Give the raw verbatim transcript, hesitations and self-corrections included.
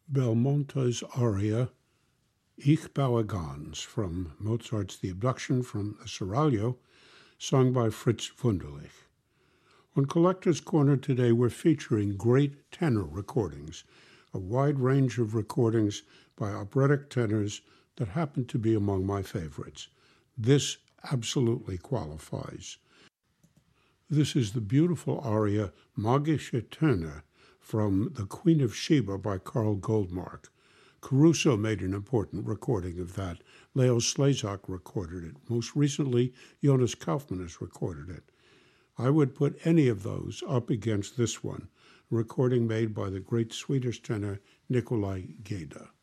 Belmonte's aria Ich baue ganz from Mozart's The Abduction from the Seraglio, sung by Fritz Wunderlich. On Collector's Corner today, we're featuring great tenor recordings, a wide range of recordings by operatic tenors that happen to be among my favorites. This absolutely qualifies. This is the beautiful aria Magische Töne from The Queen of Sheba by Karl Goldmark. Caruso made an important recording of that. Leo Slezak recorded it. Most recently, Jonas Kaufmann has recorded it. I would put any of those up against this one, a recording made by the great Swedish tenor Nikolai Geda.